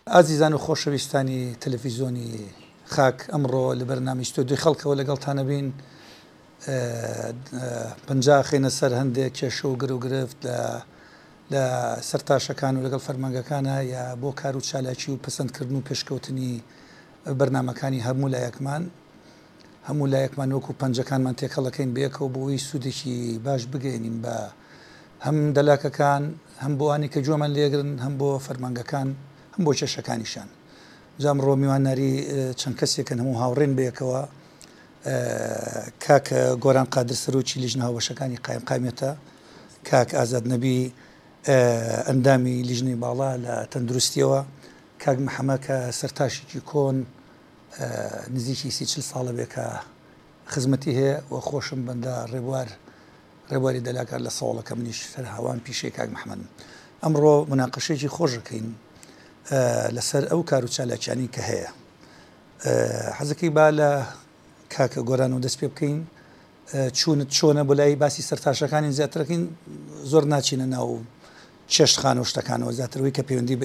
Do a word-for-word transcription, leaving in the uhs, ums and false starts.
ئازیزان و خۆشەویستانی تەلەڤیزیۆنی خاک، ئەمڕۆ لە بەرنامەی ستۆدیۆی خەڵکەوە لەگەڵتانە بین. پەنجا خێنە سەر هەندێک کێشە و گر و گرفت لە سەرتاشەکان و لەگەڵ فەرمانگەکانە یا بۆ کار و چالاکی و پەسەندکردن و پێشکەوتنی بەرنامەکانی هەموو لایەکمان هەموو لایەکمان وەکو پەنجەکانمان تێکەڵەکەین بەیەکەوە بۆەوەی سوودێکی باش بگەێنین بە هەم دەلاکەکان، هەم بۆ ئەوانی کە گوێمان لێگرن، هەم بۆ فەرمانگەکان، هەم بۆ کێشەکانیشان. جام ڕۆ میوانناری چەند کەسێکن هەموو هاوڕێن بەیەکەوە. کاک گۆران قادر سەرۆکی لیژنە هاوبەشەکانی قایم قامێتە، کاک ئازاد نەبی ئەندامی لیژنەی باڵا لە تەندروستیەوە، کاک محەممەد کە سەرتاشێکی کۆن نزیکی سی چل ساڵە بێ کە خزمەتی هەیە و خۆشم بەندە ڕێبوار ڕێبواری دەلاکار لە ساڵەکە منیش سەر هاوان پیشەی کاک محەممەد. ئەمڕۆ مناقەشێکی خۆشەکەین لەسەر ئەو کار و چالاکیانی کە هەیە. حەزەکەی با لە کاکە گۆران و دەست پێ بکەین، چوونت چۆنە بۆ لای باسی سەرتاشەکانی زیاترەکەین، زۆر ناچینە ناو چێشتخانە و شتەکانەوە زیاترەوەی کە پەیوەندی بە